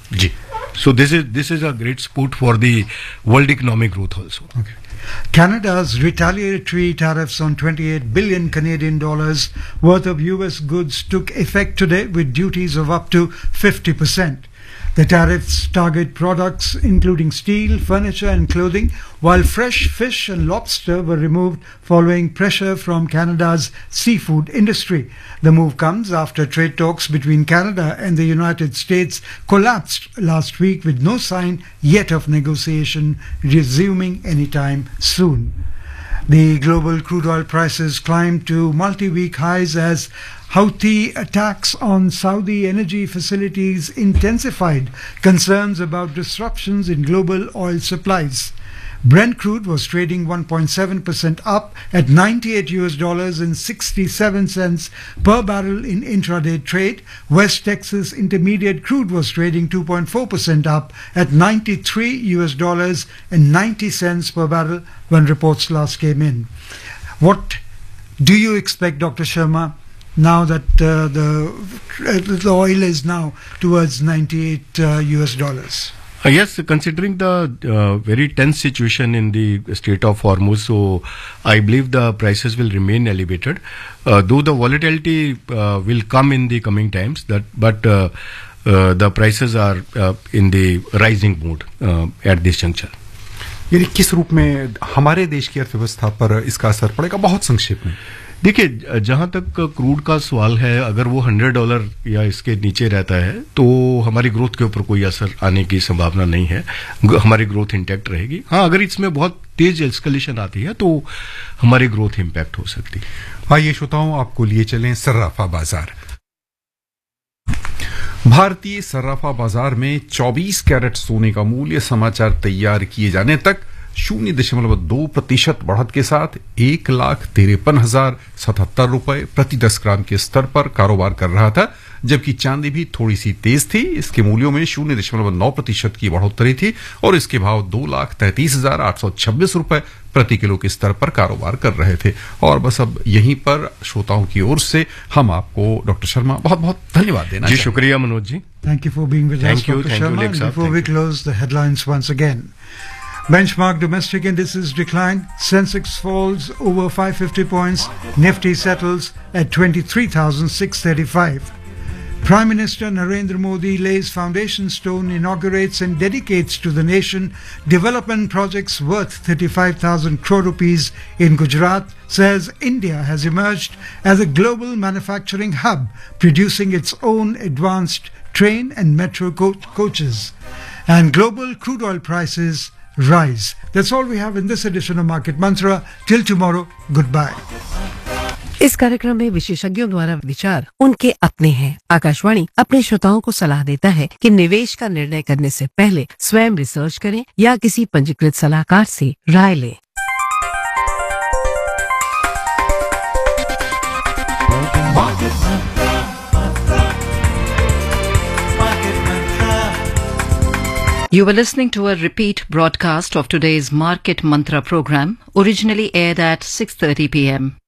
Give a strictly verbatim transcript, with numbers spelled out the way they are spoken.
Ji. So this is this is a great support for the world economic growth also. Okay. Canada's retaliatory tariffs on twenty-eight billion Canadian dollars worth of U S goods took effect today with duties of up to fifty percent. The tariffs target products including steel, furniture and clothing, while fresh fish and lobster were removed following pressure from Canada's seafood industry. The move comes after trade talks between Canada and the United States collapsed last week with no sign yet of negotiation resuming anytime soon. The global crude oil prices climbed to multi-week highs as Houthi attacks on Saudi energy facilities intensified concerns about disruptions in global oil supplies. Brent crude was trading one point seven percent up at ninety-eight U S dollars and sixty-seven cents per barrel in intraday trade. West Texas Intermediate crude was trading two point four percent up at ninety-three U S dollars and ninety cents per barrel when reports last came in. What do you expect, Doctor Sharma, now that uh, the, the oil is now towards ninety-eight uh, U S dollars? Uh, yes, considering the uh, very tense situation in the Strait of Hormuz, so I believe the prices will remain elevated. Uh, though the volatility uh, will come in the coming times, that but uh, uh, the prices are uh, in the rising mode uh, at this juncture. यानी किस रूप में हमारे देश की अर्थव्यवस्था पर इसका असर पड़ेगा, बहुत संक्षेप में? देखिए, जहां तक क्रूड का सवाल है, अगर वो हंड्रेड डॉलर या इसके नीचे रहता है तो हमारी ग्रोथ के ऊपर कोई असर आने की संभावना नहीं है. हमारी ग्रोथ इंटैक्ट रहेगी. हाँ, अगर इसमें बहुत तेज एस्केलेशन आती है तो हमारी ग्रोथ इंपैक्ट हो सकती है. आइए श्रोताओं, आपको लिए चलें सर्राफा बाजार. भारतीय सर्राफा बाजार में चौबीस कैरेट सोने का मूल्य समाचार तैयार किए जाने तक शून्य दशमलव दो प्रतिशत बढ़त के साथ एक लाख तिरपन हजार सतहत्तर रुपए प्रति दस ग्राम के स्तर पर कारोबार कर रहा था, जबकि चांदी भी थोड़ी सी तेज थी. इसके मूल्यों में शून्य दशमलव नौ प्रतिशत की बढ़ोतरी थी और इसके भाव दो लाख तैंतीस हजार आठ सौ छब्बीस रुपए प्रति किलो के स्तर पर कारोबार कर रहे थे. और बस अब यहीं पर श्रोताओं की ओर से हम आपको डॉक्टर शर्मा बहुत बहुत धन्यवाद देना जी. शुक्रिया Manoj ji. Thank you for being with us, doctor Sharma. Before we close the headlines once again. Benchmark domestic indices decline. Sensex falls over five hundred fifty points. Nifty settles at twenty-three thousand six hundred thirty-five. Prime Minister Narendra Modi lays foundation stone, inaugurates and dedicates to the nation development projects worth thirty-five thousand crore rupees in Gujarat, says India has emerged as a global manufacturing hub, producing its own advanced train and metro co- coaches. And global crude oil prices rise. That's all we have in this edition of Market Mantra. Till tomorrow, goodbye. इस कार्यक्रम में विशेषज्ञों द्वारा विचार उनके अपने हैं. आकाशवाणी अपने श्रोताओं को सलाह देता है कि निवेश का निर्णय करने से पहले स्वयं रिसर्च करें या किसी पंजीकृत सलाहकार से राय लें. You were listening to a repeat broadcast of today's Market Mantra program, originally aired at six thirty p m